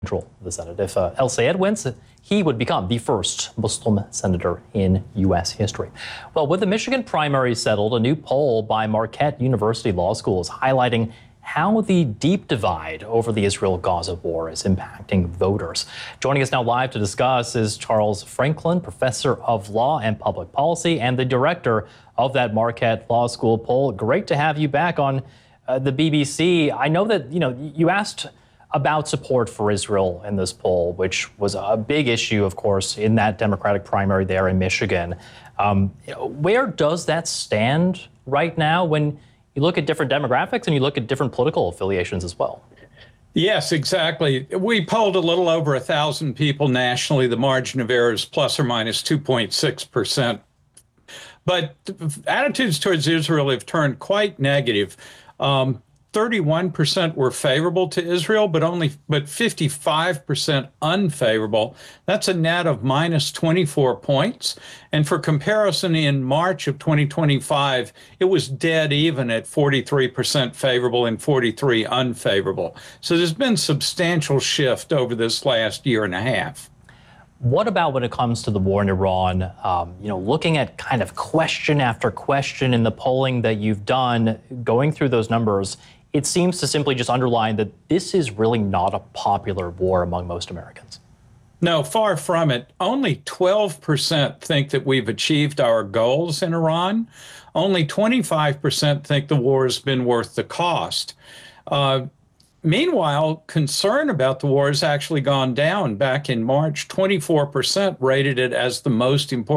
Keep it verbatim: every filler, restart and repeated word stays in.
control of the Senate. If uh, El Sayed wins, he would become the first Muslim senator in U S history. Well, with the Michigan primary settled, a new poll by Marquette University Law School is highlighting how the deep divide over the Israel-Gaza war is impacting voters. Joining us now live to discuss is Charles Franklin, professor of law and public policy and the director of that Marquette Law School poll. Great to have you back on uh, the B B C. I know that, you know, you asked about support for Israel in this poll, which was a big issue, of course, in that Democratic primary there in Michigan. Um, where does that stand right now when you look at different demographics and you look at different political affiliations as well? Yes, exactly. We polled a little over a thousand people nationally. The margin of error is plus or minus two point six percent. But attitudes towards Israel have turned quite negative. Um, thirty-one percent were favorable to Israel, but only but fifty-five percent unfavorable. That's a net of minus twenty-four points. And for comparison, in March of twenty twenty-five, it was dead even at forty-three percent favorable and forty-three unfavorable. So there's been substantial shift over this last year and a half. What about when it comes to the war in Iran? Um, you know, looking at kind of question after question in the polling that you've done, going through those numbers, it seems to simply just underline that this is really not a popular war among most Americans. No, far from it. Only twelve percent think that we've achieved our goals in Iran. Only twenty-five percent think the war has been worth the cost. Uh, Meanwhile, concern about the war has actually gone down. Back in March, twenty-four percent rated it as the most important